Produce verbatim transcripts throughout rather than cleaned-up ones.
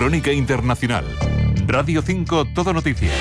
Crónica Internacional. Radio cinco Todo Noticias.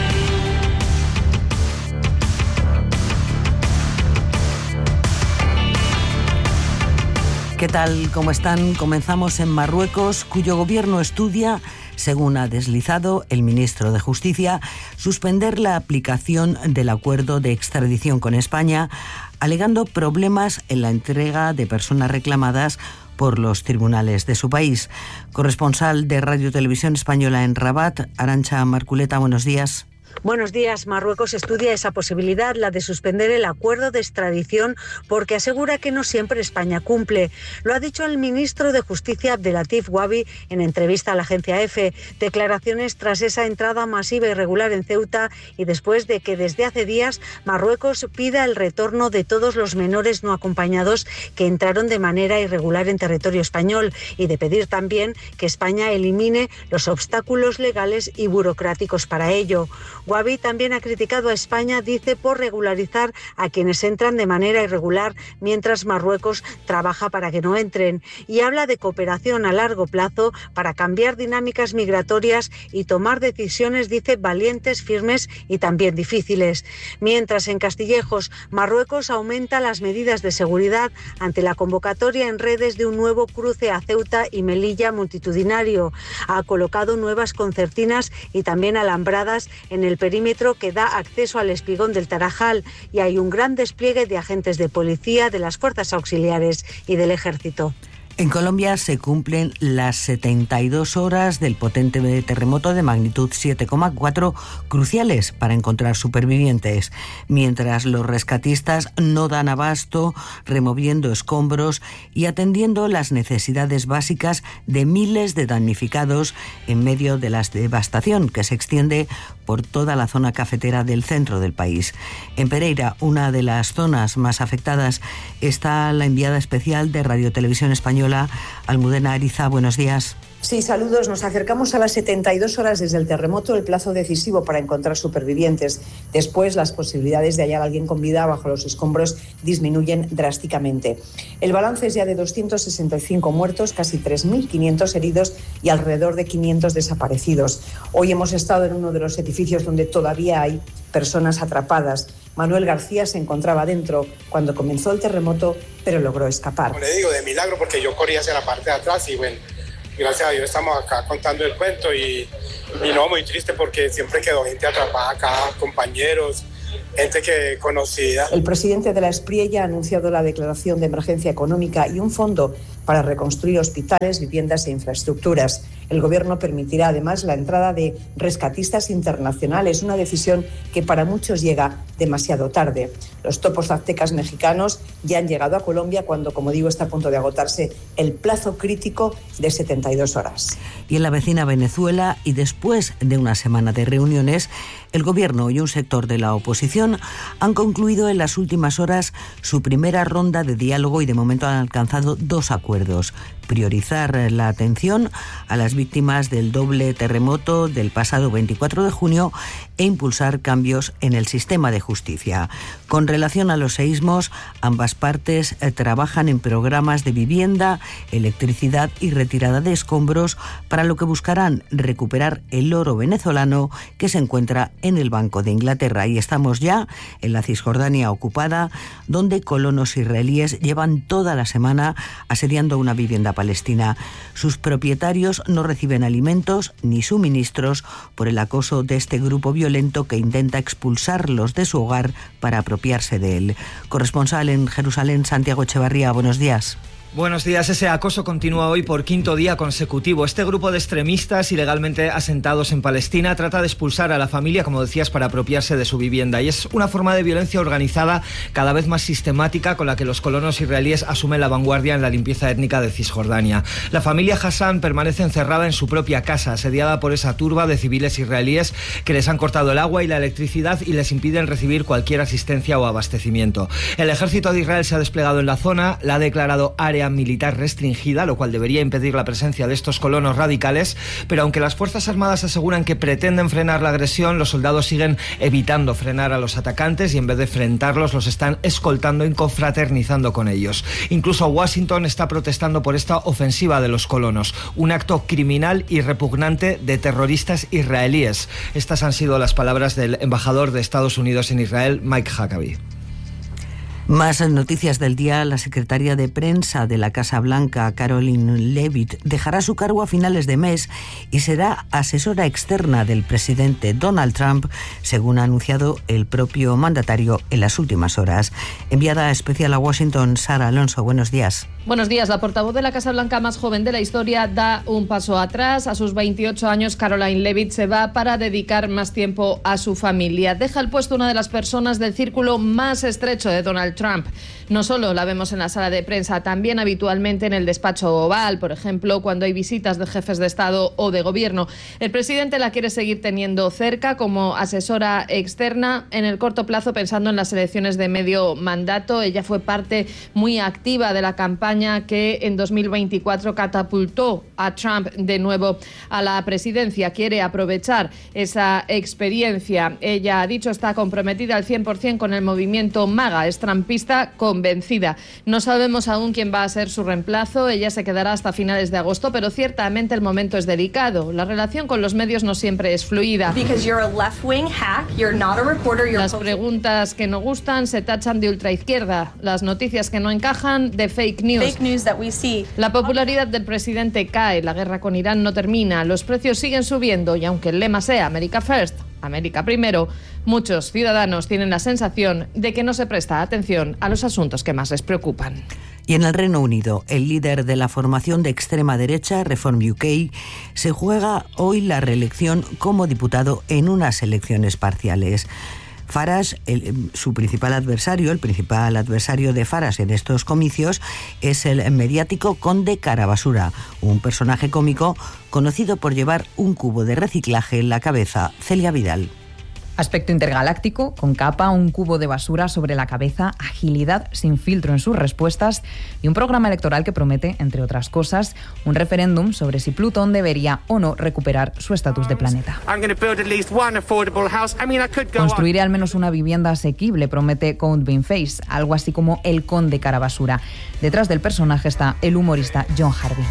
¿Qué tal? ¿Cómo están? Comenzamos en Marruecos, cuyo gobierno estudia, según ha deslizado el ministro de Justicia, suspender la aplicación del acuerdo de extradición con España, alegando problemas en la entrega de personas reclamadas por los tribunales de su país. Corresponsal de Radio Televisión Española en Rabat, Arantxa Marculeta, buenos días. Buenos días. Marruecos estudia esa posibilidad, la de suspender el acuerdo de extradición, porque asegura que no siempre España cumple. Lo ha dicho el ministro de Justicia, Abdelatif Wabi, en entrevista a la agencia EFE. Declaraciones tras esa entrada masiva y irregular en Ceuta y después de que desde hace días Marruecos pida el retorno de todos los menores no acompañados que entraron de manera irregular en territorio español, y de pedir también que España elimine los obstáculos legales y burocráticos para ello. Wabi también ha criticado a España, dice, por regularizar a quienes entran de manera irregular, mientras Marruecos trabaja para que no entren. Y habla de cooperación a largo plazo para cambiar dinámicas migratorias y tomar decisiones, dice, valientes, firmes y también difíciles. Mientras en Castillejos, Marruecos aumenta las medidas de seguridad ante la convocatoria en redes de un nuevo cruce a Ceuta y Melilla multitudinario. Ha colocado nuevas concertinas y también alambradas en el el perímetro que da acceso al espigón del Tarajal, y hay un gran despliegue de agentes de policía, de las fuerzas auxiliares y del ejército. En Colombia se cumplen las setenta y dos horas del potente terremoto de magnitud siete coma cuatro, cruciales para encontrar supervivientes, mientras los rescatistas no dan abasto, removiendo escombros y atendiendo las necesidades básicas de miles de damnificados en medio de la devastación que se extiende por toda la zona cafetera del centro del país. En Pereira, una de las zonas más afectadas, está la enviada especial de Radio Televisión Española, Almudena Ariza. Buenos días. Sí, saludos. Nos acercamos a las setenta y dos horas desde el terremoto, el plazo decisivo para encontrar supervivientes. Después, las posibilidades de hallar a alguien con vida bajo los escombros disminuyen drásticamente. El balance es ya de doscientos sesenta y cinco muertos, casi tres mil quinientos heridos y alrededor de quinientos desaparecidos. Hoy hemos estado en uno de los edificios donde todavía hay personas atrapadas. Manuel García se encontraba dentro cuando comenzó el terremoto, pero logró escapar. Como le digo, de milagro, porque yo corrí hacia la parte de atrás y bueno, gracias a Dios estamos acá contando el cuento y, y no, muy triste porque siempre quedó gente atrapada acá, compañeros, gente que conocida. El presidente de la Espriella ha anunciado la declaración de emergencia económica y un fondo para reconstruir hospitales, viviendas e infraestructuras. El gobierno permitirá además la entrada de rescatistas internacionales, una decisión que para muchos llega demasiado tarde. Los topos aztecas mexicanos ya han llegado a Colombia cuando, como digo, está a punto de agotarse el plazo crítico de setenta y dos horas. Y en la vecina Venezuela, y después de una semana de reuniones, el gobierno y un sector de la oposición han concluido en las últimas horas su primera ronda de diálogo y de momento han alcanzado dos acuerdos: priorizar la atención a las víctimas del doble terremoto del pasado veinticuatro de junio e impulsar cambios en el sistema de justicia. Con relación a los seísmos, ambas partes eh, trabajan en programas de vivienda, electricidad y retirada de escombros, para lo que buscarán recuperar el oro venezolano que se encuentra en el Banco de Inglaterra. Y estamos ya en la Cisjordania ocupada, donde colonos israelíes llevan toda la semana asediando una vivienda palestina. Sus propietarios no reciben alimentos ni suministros por el acoso de este grupo violento que intenta expulsarlos de su hogar para apropiarse de él. Corresponsal en Jerusalén, Santiago Echevarría, buenos días. Buenos días. Ese acoso continúa hoy por quinto día consecutivo. Este grupo de extremistas ilegalmente asentados en Palestina trata de expulsar a la familia, como decías, para apropiarse de su vivienda. Y es una forma de violencia organizada cada vez más sistemática con la que los colonos israelíes asumen la vanguardia en la limpieza étnica de Cisjordania. La familia Hassan permanece encerrada en su propia casa, asediada por esa turba de civiles israelíes que les han cortado el agua y la electricidad y les impiden recibir cualquier asistencia o abastecimiento. El ejército de Israel se ha desplegado en la zona, la ha declarado área área militar restringida, lo cual debería impedir la presencia de estos colonos radicales, pero aunque las Fuerzas Armadas aseguran que pretenden frenar la agresión, los soldados siguen evitando frenar a los atacantes y en vez de enfrentarlos los están escoltando y confraternizando con ellos. Incluso Washington está protestando por esta ofensiva de los colonos, un acto criminal y repugnante de terroristas israelíes. Estas han sido las palabras del embajador de Estados Unidos en Israel, Mike Huckabee. Más noticias del día. La secretaria de prensa de la Casa Blanca, Caroline Leavitt, dejará su cargo a finales de mes y será asesora externa del presidente Donald Trump, según ha anunciado el propio mandatario en las últimas horas. Enviada especial a Washington, Sara Alonso, buenos días. Buenos días. La portavoz de la Casa Blanca más joven de la historia da un paso atrás. A sus veintiocho años, Caroline Leavitt se va para dedicar más tiempo a su familia. Deja el puesto una de las personas del círculo más estrecho de Donald Trump. No solo la vemos en la sala de prensa, también habitualmente en el despacho oval, por ejemplo, cuando hay visitas de jefes de Estado o de Gobierno. El presidente la quiere seguir teniendo cerca como asesora externa en el corto plazo, pensando en las elecciones de medio mandato. Ella fue parte muy activa de la campaña que en dos mil veinticuatro catapultó a Trump de nuevo a la presidencia. Quiere aprovechar esa experiencia. Ella ha dicho está comprometida al cien por ciento con el movimiento MAGA, es trumpista convencida. No sabemos aún quién va a ser su reemplazo. Ella se quedará hasta finales de agosto, pero ciertamente el momento es delicado. La relación con los medios no siempre es fluida. Las preguntas que no gustan se tachan de ultraizquierda. Las noticias que no encajan de fake news. Fake news that we see. La popularidad del presidente cae. La guerra con Irán no termina. Los precios siguen subiendo y aunque el lema sea America First, América primero, muchos ciudadanos tienen la sensación de que no se presta atención a los asuntos que más les preocupan. Y en el Reino Unido, el líder de la formación de extrema derecha, Reform U K, se juega hoy la reelección como diputado en unas elecciones parciales. Farage, el, su principal adversario, el principal adversario de Farage en estos comicios es el mediático Conde Carabasura, un personaje cómico conocido por llevar un cubo de reciclaje en la cabeza. Celia Vidal. Aspecto intergaláctico, con capa, un cubo de basura sobre la cabeza, agilidad sin filtro en sus respuestas y un programa electoral que promete, entre otras cosas, un referéndum sobre si Plutón debería o no recuperar su estatus de planeta. Construiré al menos una vivienda asequible, promete Count Bainface, algo así como el Conde Carabasura. Detrás del personaje está el humorista John Harvey.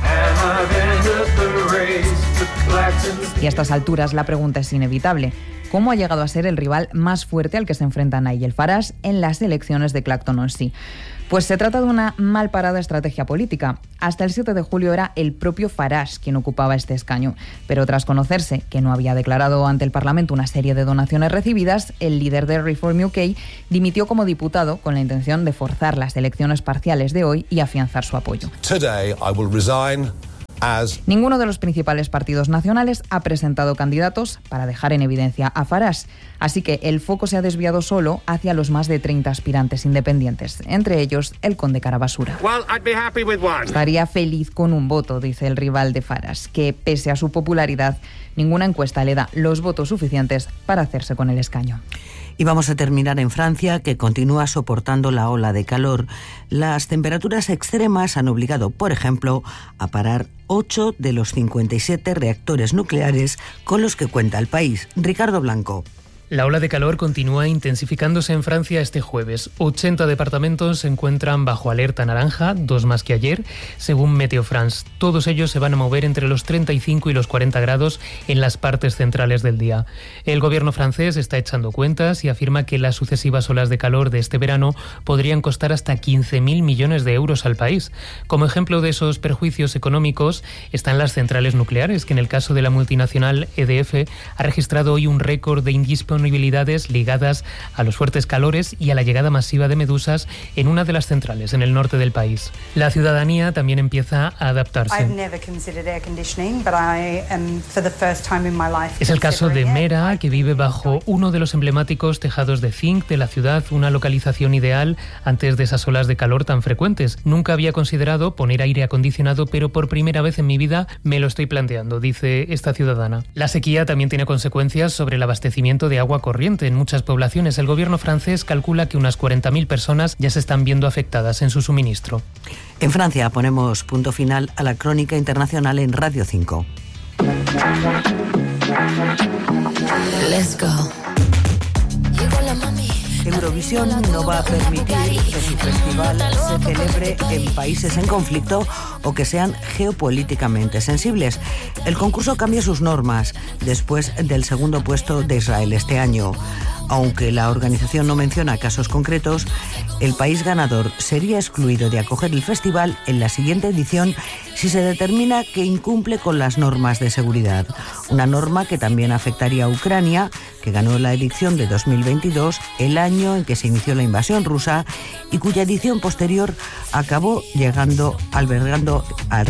Y a estas alturas la pregunta es inevitable. ¿Cómo ha llegado a ser el rival más fuerte al que se enfrenta Nigel Farage en las elecciones de Clacton-on-Sea? Pues se trata de una mal parada estrategia política. Hasta el siete de julio era el propio Farage quien ocupaba este escaño. Pero tras conocerse que no había declarado ante el Parlamento una serie de donaciones recibidas, el líder de Reform U K dimitió como diputado con la intención de forzar las elecciones parciales de hoy y afianzar su apoyo. Today I will resign. As... Ninguno de los principales partidos nacionales ha presentado candidatos para dejar en evidencia a Farage, así que el foco se ha desviado solo hacia los más de treinta aspirantes independientes, entre ellos el Conde Carabasura. Well, I'd be happy with one. Estaría feliz con un voto, dice el rival de Farage, que pese a su popularidad, ninguna encuesta le da los votos suficientes para hacerse con el escaño. Y vamos a terminar en Francia, que continúa soportando la ola de calor. Las temperaturas extremas han obligado, por ejemplo, a parar ocho de los cincuenta y siete reactores nucleares con los que cuenta el país. Ricardo Blanco. La ola de calor continúa intensificándose en Francia este jueves. ochenta departamentos se encuentran bajo alerta naranja, dos más que ayer, según Meteo France. Todos ellos se van a mover entre los treinta y cinco y los cuarenta grados en las partes centrales del día. El gobierno francés está echando cuentas y afirma que las sucesivas olas de calor de este verano podrían costar hasta quince mil millones de euros al país. Como ejemplo de esos perjuicios económicos están las centrales nucleares, que en el caso de la multinacional E D F ha registrado hoy un récord de indisponibilidad ligadas a los fuertes calores y a la llegada masiva de medusas en una de las centrales en el norte del país. La ciudadanía también empieza a adaptarse. Es el caso de Mera, que vive bajo uno de los emblemáticos tejados de zinc de la ciudad, una localización ideal antes de esas olas de calor tan frecuentes. Nunca había considerado poner aire acondicionado, pero por primera vez en mi vida me lo estoy planteando, dice esta ciudadana. La sequía también tiene consecuencias sobre el abastecimiento de agua agua corriente en muchas poblaciones. El gobierno francés calcula que unas cuarenta mil personas ya se están viendo afectadas en su suministro. En Francia ponemos punto final a la crónica internacional en Radio cinco. Let's go. Eurovisión no va a permitir que su festival se celebre en países en conflicto o que sean geopolíticamente sensibles. El concurso cambia sus normas después del segundo puesto de Israel este año. Aunque la organización no menciona casos concretos, el país ganador sería excluido de acoger el festival en la siguiente edición si se determina que incumple con las normas de seguridad. Una norma que también afectaría a Ucrania, que ganó la edición de dos mil veintidós, el año en que se inició la invasión rusa, y cuya edición posterior acabó llegando, albergando al